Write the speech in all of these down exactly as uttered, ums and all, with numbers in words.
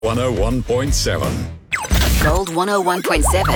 one oh one point seven. Gold one oh one point seven.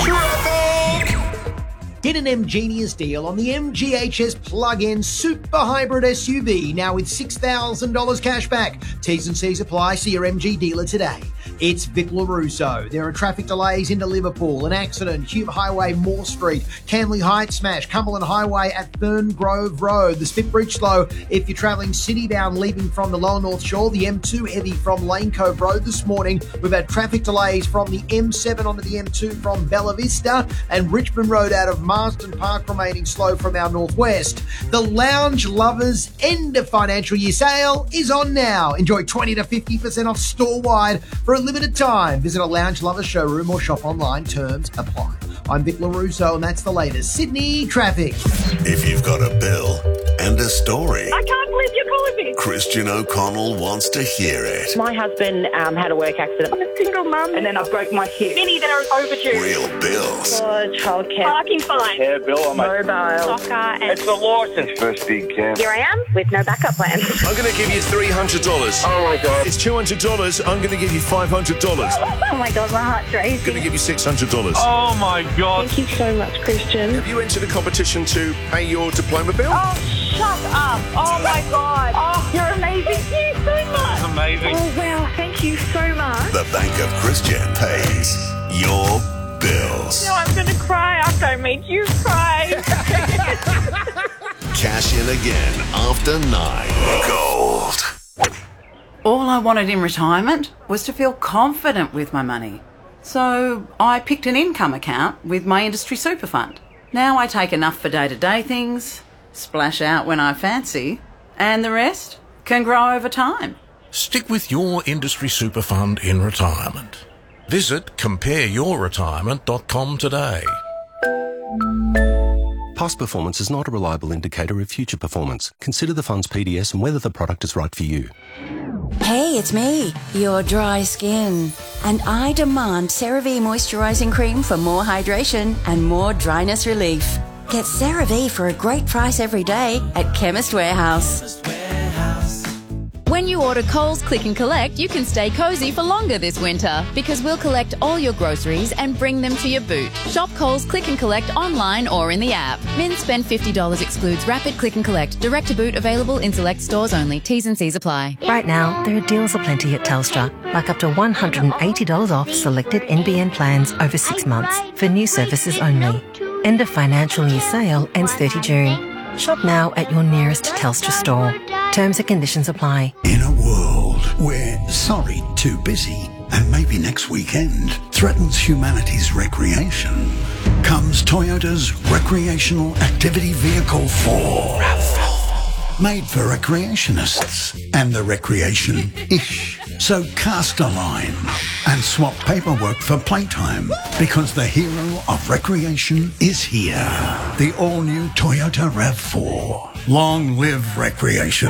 Get an M-Genius deal on the M G H S plug-in super hybrid S U V now with six thousand dollars cash back. T's and C's apply. See your M G dealer today. It's Vic LaRusso. There are traffic delays into Liverpool, an accident, Hume Highway, Moore Street, Canley Heights smash, Cumberland Highway at Fern Grove Road. The Spit Bridge slow if you're travelling city-bound leaving from the Lower North Shore. The M two heavy from Lane Cove Road this morning. We've had traffic delays from the M seven onto the M two from Bella Vista, and Richmond Road out of Marsden Park remaining slow from our northwest. The Lounge Lovers end of financial year sale is on now. Enjoy twenty to fifty percent off store-wide for a limited time. Visit a Lounge Lovers showroom or shop online. Terms apply. I'm Vic LaRusso, and that's the latest Sydney traffic. If you've got a bill and a story, I can't believe you're calling me. Christian O'Connell wants to hear it. My husband um, had a work accident. I'm a single mum, and then I broke my hip. Many that are overdue. Real bills. For childcare. Parking fine. Yeah, bill on my Mobile. Soccer. And It's the licence. First big camp. here I am with no backup plan. I'm going to give you three hundred dollars. Oh my God. It's two hundred dollars. I'm going to give you five hundred dollars. Oh my God, my heart's I'm racing. going to give you six hundred dollars. Oh my God. Thank you so much, Christian. Have you entered a competition to pay your diploma bill? Oh, shut up. Oh my God. Oh, you're amazing. Thank you so much. Amazing. Oh wow, thank you so much. The Bank of Christian pays your bills. No, I'm going to cry after I make you cry. Cash in again after nine. Gold. All I wanted in retirement was to feel confident with my money. So I picked an income account with my industry super fund. Now I take enough for day-to-day things, splash out when I fancy, and the rest can grow over time. Stick with your industry super fund in retirement. Visit compare your retirement dot com today. Past performance is not a reliable indicator of future performance. Consider the fund's P D S and whether the product is right for you. Hey, it's me, your dry skin. And I demand CeraVe Moisturising Cream for more hydration and more dryness relief. Get CeraVe for a great price every day at Chemist Warehouse. When you order Coles Click and Collect, you can stay cosy for longer this winter because we'll collect all your groceries and bring them to your boot. Shop Coles Click and Collect online or in the app. Min spend fifty dollars excludes Rapid Click and Collect. Direct to boot available in select stores only. T's and C's apply. Right now, there are deals aplenty at Telstra, like up to one hundred eighty dollars off selected N B N plans over six months for new services only. End of financial year sale ends thirtieth of June. Shop now at your nearest Telstra store. Terms and conditions apply. In a world where sorry, too busy, and maybe next weekend threatens humanity's recreation, comes Toyota's recreational activity vehicle four. RAV four. Made for recreationists and the recreation-ish. So cast a line and swap paperwork for playtime because the hero of recreation is here. The all-new Toyota RAV four. Long live recreation.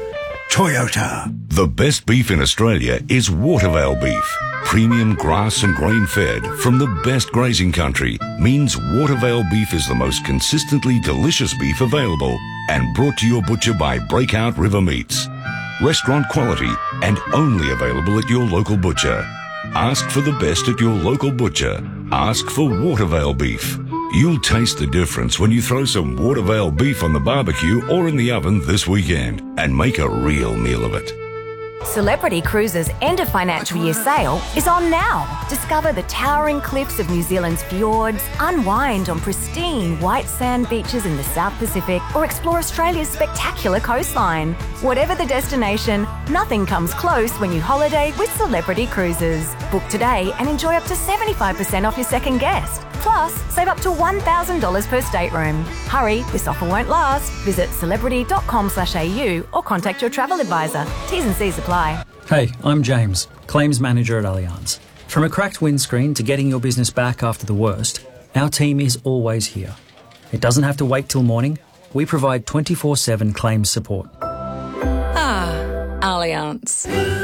Toyota. The best beef in Australia is Watervale beef. Premium grass and grain fed from the best grazing country means Watervale beef is the most consistently delicious beef available and brought to your butcher by Breakout River Meats. Restaurant quality and only available at your local butcher. Ask for the best at your local butcher. Ask for Watervale beef. You'll taste the difference when you throw some Watervale beef on the barbecue or in the oven this weekend and make a real meal of it. Celebrity Cruises' end of financial year sale is on now. Discover the towering cliffs of New Zealand's fjords, unwind on pristine white sand beaches in the South Pacific, or explore Australia's spectacular coastline. Whatever the destination, nothing comes close when you holiday with Celebrity Cruises. Book today and enjoy up to seventy-five percent off your second guest. Plus, save up to one thousand dollars per stateroom. Hurry, this offer won't last. Visit celebrity dot com slash A U or contact your travel advisor. T's and C's apply. Hey, I'm James, Claims Manager at Allianz. From a cracked windscreen to getting your business back after the worst, our team is always here. It doesn't have to wait till morning. We provide twenty-four seven claims support. Ah, Allianz.